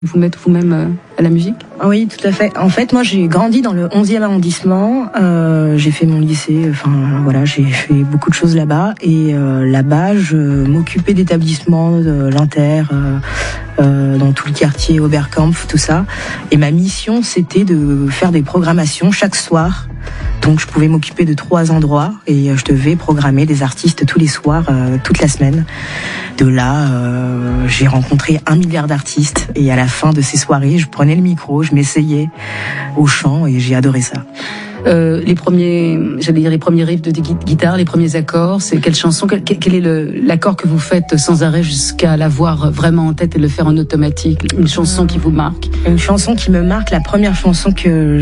Vous mettre vous-même à la musique ? Oui, tout à fait. En fait, moi, j'ai grandi dans le 11e arrondissement. J'ai fait mon lycée. Enfin, voilà, j'ai fait beaucoup de choses là-bas. Et là-bas, je m'occupais d'établissements, de l'Inter, dans tout le quartier, Oberkampf, tout ça. Et ma mission, c'était de faire des programmations chaque soir. Donc, je pouvais m'occuper de 3 endroits et je devais programmer des artistes tous les soirs, toute la semaine. De là, j'ai rencontré 1 milliard d'artistes et à la fin de ces soirées, je prenais le micro, je m'essayais au chant et j'ai adoré ça. Les premiers riffs de guitare, les premiers accords, c'est quelle chanson, quel est l'accord que vous faites sans arrêt jusqu'à l'avoir vraiment en tête et le faire en automatique? Une chanson qui vous marque? Une chanson qui me marque, la première chanson que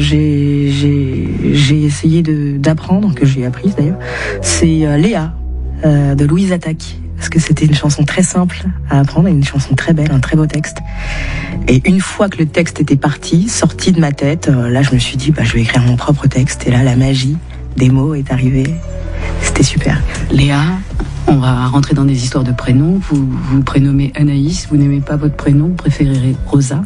j'ai essayé d'apprendre, que j'ai apprise d'ailleurs, c'est Léa de Louise Attaque. Parce que c'était une chanson très simple à apprendre et une chanson très belle, un très beau texte. Et une fois que le texte était sorti de ma tête, là je me suis dit, je vais écrire mon propre texte. Et là, la magie des mots est arrivée. C'était super. Léa, on va rentrer dans des histoires de prénoms. Vous prénommez Anaïs, vous n'aimez pas votre prénom, vous préférez Rosa?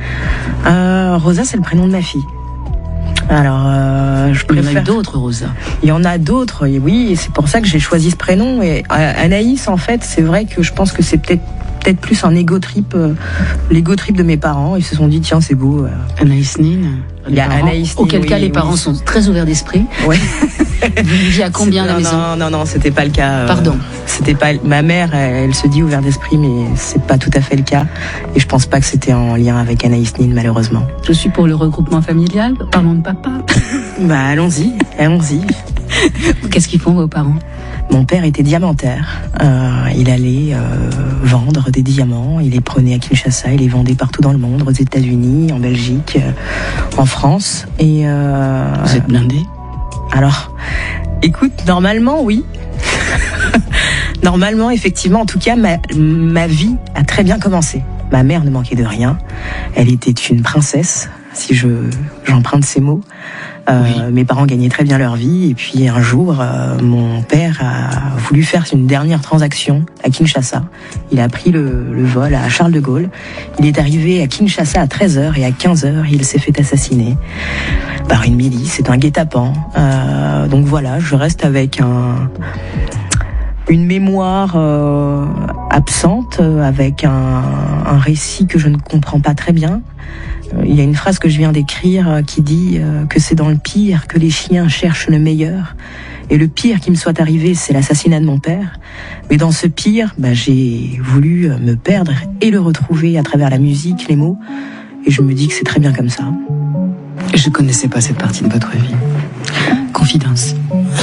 Rosa, c'est le prénom de ma fille. Alors, je préfère... Il y en a d'autres, Rosa. Il y en a d'autres, et oui, et c'est pour ça que j'ai choisi ce prénom. Et Anaïs, en fait, c'est vrai que je pense que c'est peut-être plus un l'ego trip de mes parents. Ils se sont dit, tiens, c'est beau. Anaïs Nin. Il y a Anaïs Nin. Auquel cas, les parents sont très ouverts d'esprit. Ouais. Vous viviez à combien à la maison? Non, c'était pas le cas. Pardon. C'était pas. Ma mère, elle se dit ouvert d'esprit, mais c'est pas tout à fait le cas. Et je pense pas que c'était en lien avec Anaïs Nin, malheureusement. Je suis pour le regroupement familial. Parlons de papa. Allons-y. Qu'est-ce qu'ils font vos parents? Mon père était diamantaire. Il allait vendre des diamants. Il les prenait à Kinshasa. Il les vendait partout dans le monde, aux États-Unis, en Belgique, en France. Et vous êtes blindé? Alors, écoute, normalement, oui. Normalement, effectivement, en tout cas, ma vie a très bien commencé. Ma mère ne manquait de rien. Elle était une princesse, si j'emprunte ces mots. Oui. Mes parents gagnaient très bien leur vie. Et puis un jour, mon père a voulu faire une dernière transaction à Kinshasa. Il a pris le vol à Charles de Gaulle. Il est arrivé à Kinshasa à 13h et à 15h, il s'est fait assassiner par une milice. C'est un guet-apens. Donc voilà, je reste avec une mémoire absente, avec un récit que je ne comprends pas très bien. Il y a une phrase que je viens d'écrire qui dit que c'est dans le pire que les chiens cherchent le meilleur. Et le pire qui me soit arrivé, c'est l'assassinat de mon père. Mais dans ce pire, j'ai voulu me perdre et le retrouver à travers la musique, les mots. Et je me dis que c'est très bien comme ça. Je connaissais pas cette partie de votre vie. Confidence.